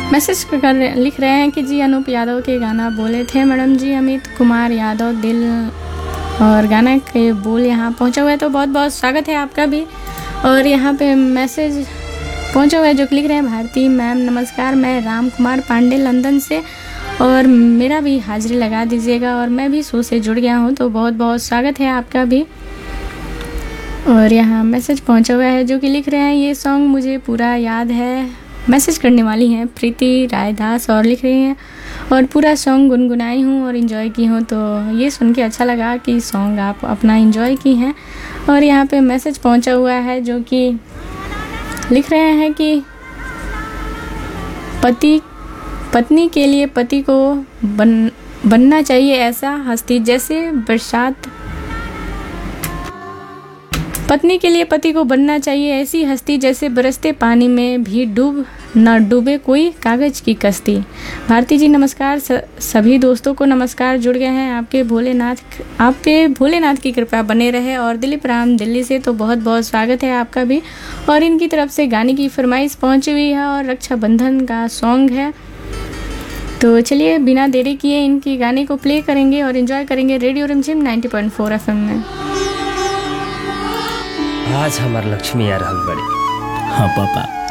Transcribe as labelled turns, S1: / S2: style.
S1: Message लिख रहे हैं कि जी अनूप यादव के गाना बोले थे मैडम जी अमित कुमार यादव दिल, और गाना के बोल यहाँ पहुँचा हुआ है, तो बहुत बहुत स्वागत है आपका भी। और यहाँ पे मैसेज पहुँचा हुआ है जो लिख रहे हैं भारती मैम नमस्कार, मैं राम कुमार पांडे लंदन से, और मेरा भी हाजिरी लगा दीजिएगा, और मैं भी शो से जुड़ गया हूँ, तो बहुत बहुत स्वागत है आपका भी। और यहाँ मैसेज पहुँचा हुआ है जो कि लिख रहे हैं ये सॉन्ग मुझे पूरा याद है। मैसेज करने वाली हैं प्रीति रायदास, और लिख रही हैं और पूरा सॉन्ग गुनगुनाई हूँ और इन्जॉय की हूँ, तो ये सुन के अच्छा लगा कि सॉन्ग आप अपना इन्जॉय की हैं। और यहाँ पे मैसेज पहुँचा हुआ है जो कि लिख रहे हैं कि पत्नी के लिए पति को बनना चाहिए ऐसा हस्ती जैसे बरसात, पत्नी के लिए पति को बनना चाहिए ऐसी हस्ती जैसे बरसते पानी में भी न डूबे कोई कागज की कश्ती। भारती जी नमस्कार, सभी दोस्तों को नमस्कार, जुड़ गए हैं आप पे भोलेनाथ की कृपा बने रहे। और दिलीप राम दिल्ली से, तो बहुत बहुत स्वागत है आपका भी। और इनकी तरफ से गाने की फरमाइश पहुंची हुई है और रक्षाबंधन का सॉन्ग है, तो चलिए बिना देरी किए इनकी गाने को प्ले करेंगे और एंजॉय करेंगे रेडियो रिमझिम 90.4 FM में।
S2: आज हमार लक्ष्मी आ रहल बड़ी।
S3: हाँ पापा,